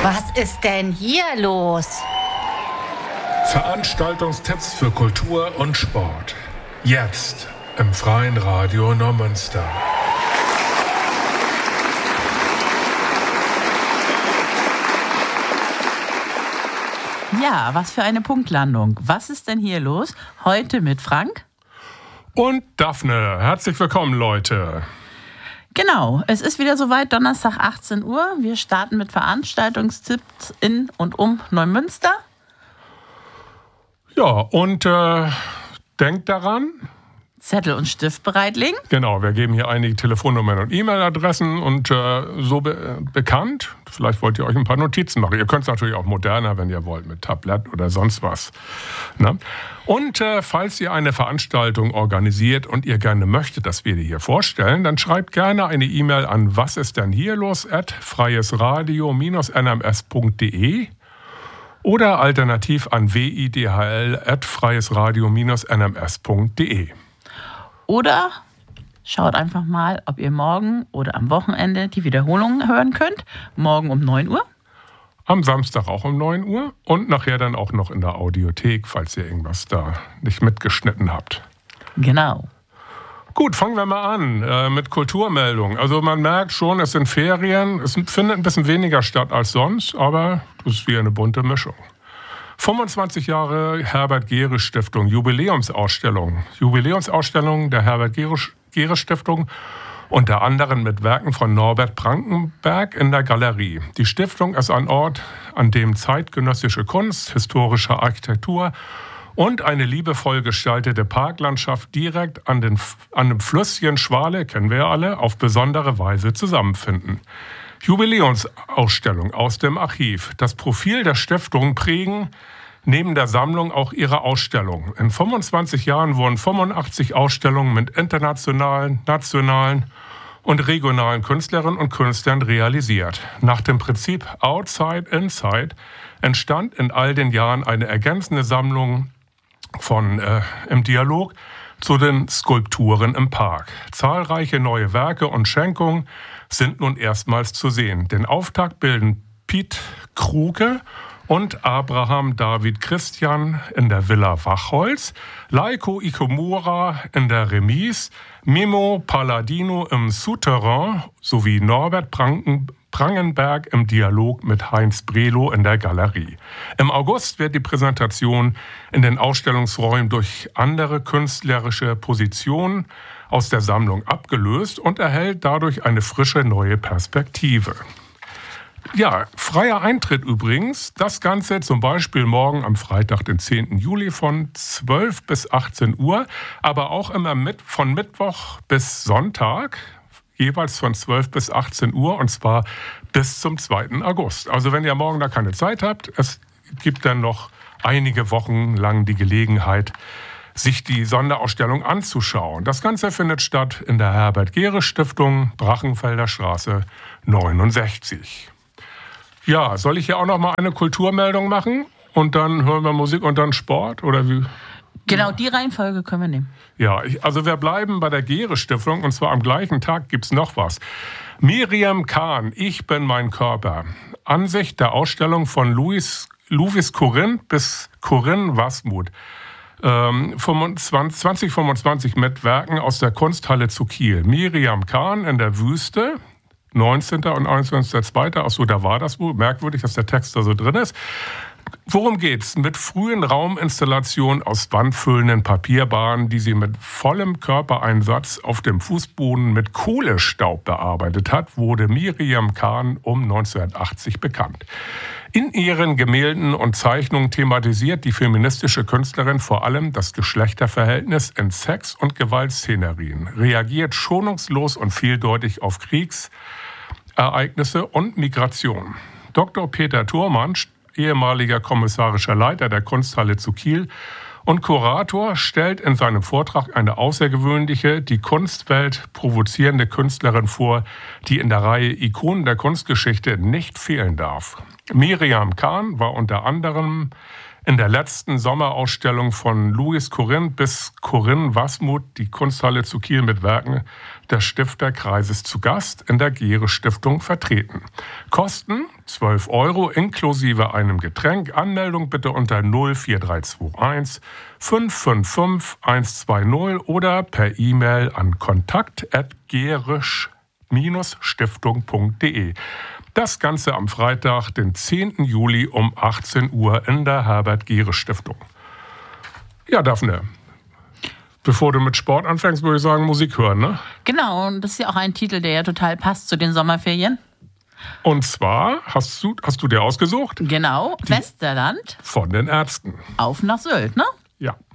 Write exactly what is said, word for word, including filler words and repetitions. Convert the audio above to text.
Was ist denn hier los? Veranstaltungstipps für Kultur und Sport. Jetzt im Freien Radio Neumünster. Ja, was für eine Punktlandung. Was ist denn hier los? Heute mit Frank und Daphne. Herzlich willkommen, Leute. Genau, es ist wieder soweit, Donnerstag achtzehn Uhr. Wir starten mit Veranstaltungstipps in und um Neumünster. Ja, und äh, denkt daran, Zettel und Stift bereitlegen. Genau, wir geben hier einige Telefonnummern und E-Mail-Adressen und äh, so be- bekannt. Vielleicht wollt ihr euch ein paar Notizen machen. Ihr könnt es natürlich auch moderner, wenn ihr wollt, mit Tablet oder sonst was. Ne? Und äh, falls ihr eine Veranstaltung organisiert und ihr gerne möchtet, dass wir die hier vorstellen, dann schreibt gerne eine E-Mail an was ist denn hier los at freiesradio n m s punkt d e oder alternativ an w i d h l at freiesradio n m s punkt d e. Oder schaut einfach mal, ob ihr morgen oder am Wochenende die Wiederholungen hören könnt. Morgen um neun Uhr. Am Samstag auch um neun Uhr und nachher dann auch noch in der Audiothek, falls ihr irgendwas da nicht mitgeschnitten habt. Genau. Gut, fangen wir mal an äh, mit Kulturmeldungen. Also man merkt schon, es sind Ferien, es findet ein bisschen weniger statt als sonst, aber das ist wie eine bunte Mischung. fünfundzwanzig Jahre Herbert-Gehres-Stiftung, Jubiläumsausstellung. Jubiläumsausstellung der Herbert-Gehres-Stiftung, unter anderem mit Werken von Norbert Brandenberg in der Galerie. Die Stiftung ist ein Ort, an dem zeitgenössische Kunst, historische Architektur und eine liebevoll gestaltete Parklandschaft direkt an, den, an dem Flüsschen Schwale, kennen wir ja alle, auf besondere Weise zusammenfinden. Jubiläumsausstellung aus dem Archiv. Das Profil der Stiftung prägen neben der Sammlung auch ihre Ausstellung. In fünfundzwanzig Jahren wurden fünfundachtzig Ausstellungen mit internationalen, nationalen und regionalen Künstlerinnen und Künstlern realisiert. Nach dem Prinzip Outside, Inside entstand in all den Jahren eine ergänzende Sammlung von äh, im Dialog zu den Skulpturen im Park. Zahlreiche neue Werke und Schenkungen sind nun erstmals zu sehen. Den Auftakt bilden Piet Kruke und Abraham David Christian in der Villa Wachholz, Leiko Ikomura in der Remise, Mimo Palladino im Souterrain sowie Norbert Pranken, Prangenberg im Dialog mit Heinz Brelo in der Galerie. Im August wird die Präsentation in den Ausstellungsräumen durch andere künstlerische Positionen aus der Sammlung abgelöst und erhält dadurch eine frische neue Perspektive. Ja, freier Eintritt übrigens. Das Ganze zum Beispiel morgen am Freitag, den zehnten Juli von zwölf bis achtzehn Uhr, aber auch immer mit, von Mittwoch bis Sonntag, jeweils von zwölf bis achtzehn Uhr und zwar bis zum zweiten August. Also wenn ihr morgen da keine Zeit habt, es gibt dann noch einige Wochen lang die Gelegenheit, sich die Sonderausstellung anzuschauen. Das Ganze findet statt in der Herbert-Gehres-Stiftung, Brachenfelder Straße neunundsechzig. Ja, soll ich hier auch noch mal eine Kulturmeldung machen? Und dann hören wir Musik und dann Sport? Oder wie? Genau, die Reihenfolge können wir nehmen. Ja, ich, also wir bleiben bei der Gehres-Stiftung und zwar am gleichen Tag gibt's noch was. Miriam Kahn, Ich bin mein Körper. Ansicht der Ausstellung von Louis, Louis Corinne bis Corinne Wasmuth. Ähm, zwanzig fünfundzwanzig mit Werken aus der Kunsthalle zu Kiel. Miriam Kahn in der Wüste, neunzehnten und einundzwanzigsten zweiten Achso, da war das wohl. Merkwürdig, dass der Text da so drin ist. Worum geht's? Mit frühen Rauminstallationen aus wandfüllenden Papierbahnen, die sie mit vollem Körpereinsatz auf dem Fußboden mit Kohlestaub bearbeitet hat, wurde Miriam Kahn um neunzehnhundertachtzig bekannt. In ihren Gemälden und Zeichnungen thematisiert die feministische Künstlerin vor allem das Geschlechterverhältnis in Sex- und Gewaltszenerien, reagiert schonungslos und vieldeutig auf Kriegsereignisse und Migration. Doktor Peter Thurmann, ehemaliger kommissarischer Leiter der Kunsthalle zu Kiel und Kurator, stellt in seinem Vortrag eine außergewöhnliche, die Kunstwelt provozierende Künstlerin vor, die in der Reihe Ikonen der Kunstgeschichte nicht fehlen darf. Miriam Kahn war unter anderem In der letzten Sommerausstellung von Louis Corinth bis Corinne Wasmuth die Kunsthalle zu Kiel mit Werken des Stifterkreises zu Gast in der Gehre Stiftung vertreten. Kosten zwölf Euro inklusive einem Getränk. Anmeldung bitte unter null vier drei zwei eins fünf fünf fünf eins zwei null oder per E-Mail an kontakt at gerisch stiftung punkt de. Das Ganze am Freitag, den zehnten Juli um achtzehn Uhr in der Herbert-Gehre-Stiftung. Ja, Daphne, bevor du mit Sport anfängst, würde ich sagen, Musik hören, ne? Genau, und das ist ja auch ein Titel, der ja total passt zu den Sommerferien. Und zwar, hast du, hast du dir ausgesucht? Genau, Westerland. Von den Ärzten. Auf nach Sylt, ne? Ja.